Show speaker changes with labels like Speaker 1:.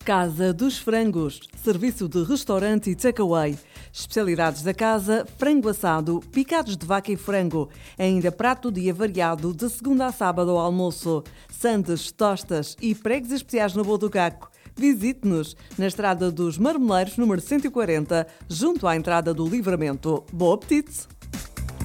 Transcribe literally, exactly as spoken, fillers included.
Speaker 1: Casa dos Frangos, serviço de restaurante e takeaway. Especialidades da casa, frango assado, picados de vaca e frango. Ainda prato do dia variado de segunda a sábado ao almoço. Sandes, tostas e pregos especiais no Boa do Caco. Visite-nos na Estrada dos Marmeleiros, número cento e quarenta, junto à entrada do Livramento. Bom apetite!